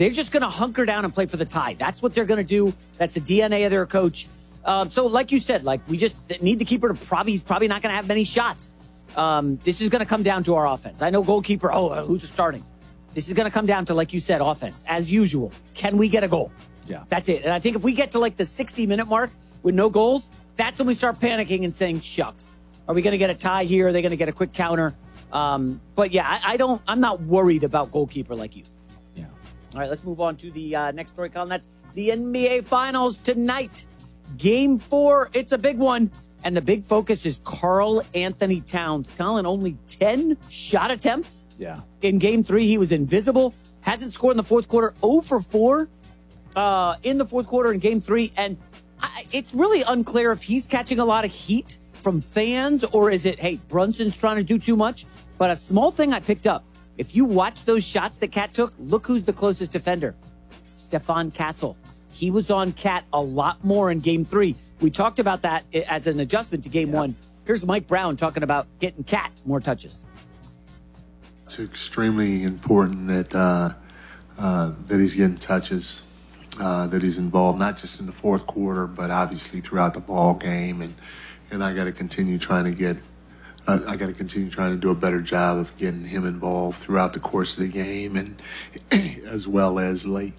they're just going to hunker down and play for the tie. That's what they're going to do. That's the DNA of their coach. So like you said, like we just need the keeper to he's probably not going to have many shots. This is going to come down to our offense. I know goalkeeper, who's starting? This is going to come down to, like you said, offense. As usual, can we get a goal? Yeah. That's it. And I think if we get to like the 60-minute mark with no goals, that's when we start panicking and saying, shucks, are we going to get a tie here? Are they going to get a quick counter? But yeah, I'm not worried about goalkeeper like you. Yeah. All right, let's move on to the next story, Colin. That's the NBA Finals tonight. Game 4, it's a big one. And the big focus is Karl Anthony Towns. Colin, only 10 shot attempts. Yeah. In Game 3, he was invisible. Hasn't scored in the fourth quarter. 0 for 4 in the fourth quarter in Game 3. And it's really unclear if he's catching a lot of heat from fans or is it, hey, Brunson's trying to do too much. But a small thing I picked up, if you watch those shots that Cat took, look who's the closest defender. Stephon Castle. He was on Cat a lot more in Game 3. We talked about that as an adjustment to Game 1. Here's Mike Brown talking about getting Cat more touches. It's extremely important that he's getting touches, that he's involved, not just in the fourth quarter, but obviously throughout the ball game. And I got to continue trying to do a better job of getting him involved throughout the course of the game and as well as late.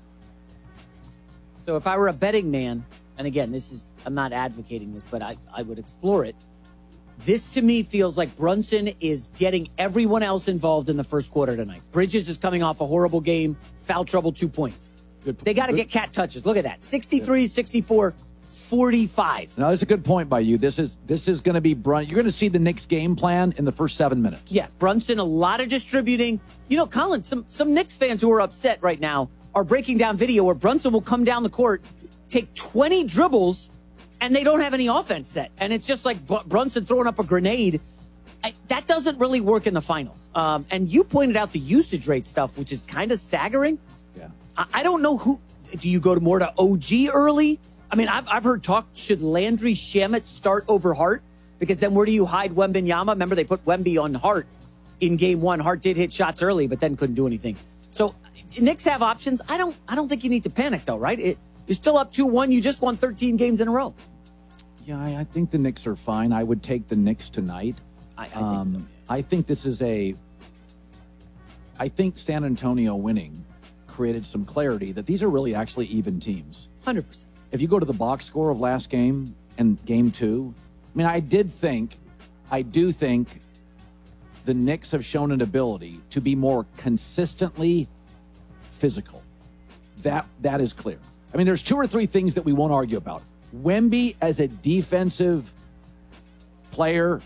So if I were a betting man, and again, I'm not advocating this, but I would explore it. This to me feels like Brunson is getting everyone else involved in the first quarter tonight. Bridges is coming off a horrible game, foul trouble, 2 points. They got to get Cat touches. Look at that. 63, 64, 45. No, that's a good point by you. This is going to be Brunson. You're going to see the Knicks game plan in the first 7 minutes. Yeah, Brunson, a lot of distributing. You know, Colin, some Knicks fans who are upset right now are breaking down video where Brunson will come down the court, take 20 dribbles, and they don't have any offense set. And it's just like Brunson throwing up a grenade. That doesn't really work in the finals. And you pointed out the usage rate stuff, which is kind of staggering. Yeah. I don't know who. Do you go more to OG early? I mean, I've heard talk, should Landry Shamet start over Hart? Because then where do you hide Wembanyama? Remember, they put Wemby on Hart in Game 1. Hart did hit shots early, but then couldn't do anything. So Knicks have options. I don't think you need to panic, though, right? You're still up 2-1. You just won 13 games in a row. Yeah, I think the Knicks are fine. I would take the Knicks tonight. I think so. I think this is I think San Antonio winning created some clarity that these are really actually even teams. 100%. If you go to the box score of last game and Game 2, I mean, I do think the Knicks have shown an ability to be more consistently physical. That is clear. I mean, there's 2 or 3 things that we won't argue about. Wemby as a defensive player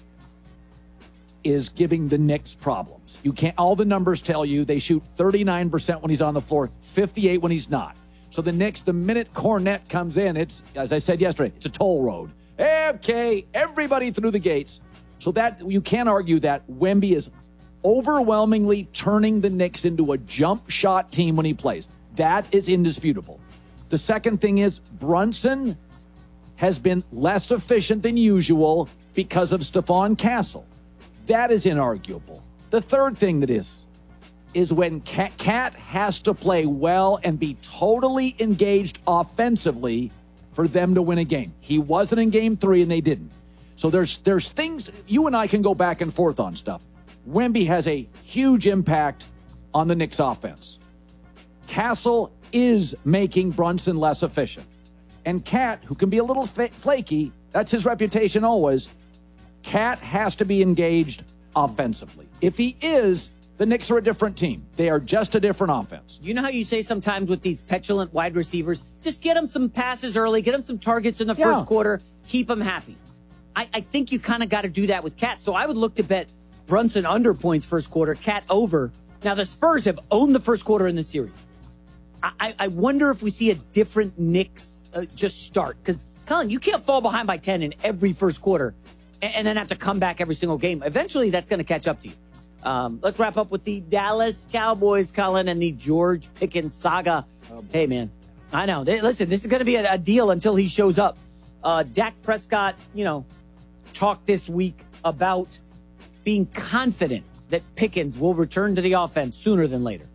is giving the Knicks problems. You can't. All the numbers tell you they shoot 39% when he's on the floor, 58% when he's not. So the Knicks, the minute Cornette comes in, it's, as I said yesterday, it's a toll road. Okay, everybody through the gates. So that you can't argue that Wemby is overwhelmingly turning the Knicks into a jump shot team when he plays. That is indisputable. The second thing is Brunson has been less efficient than usual because of Stephon Castle. That is inarguable. The third thing that is when Cat has to play well and be totally engaged offensively for them to win a game. He wasn't in Game 3 and they didn't. So there's things, you and I can go back and forth on stuff. Wemby has a huge impact on the Knicks offense. Castle is making Brunson less efficient. And Cat, who can be a little flaky, that's his reputation always, Cat has to be engaged offensively. If he is, the Knicks are a different team. They are just a different offense. You know how you say sometimes with these petulant wide receivers, just get them some passes early, get them some targets in the first quarter, keep them happy. I think you kind of got to do that with Cat. So I would look to bet Brunson under points first quarter, Cat over. Now, the Spurs have owned the first quarter in the series. I wonder if we see a different Knicks just start. Because, Colin, you can't fall behind by 10 in every first quarter and then have to come back every single game. Eventually, that's going to catch up to you. Let's wrap up with the Dallas Cowboys, Colin, and the George Pickens saga. Hey, man, I know. Listen, this is going to be a deal until he shows up. Dak Prescott, talked this week about being confident that Pickens will return to the offense sooner than later.